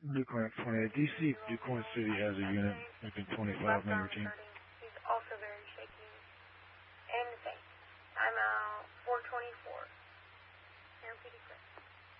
Duke 28. DC, Duke City has a unit making 25 Left on arm your team. hurting. He's also very shaky. And the same. I'm out 424. Here in PD Chris.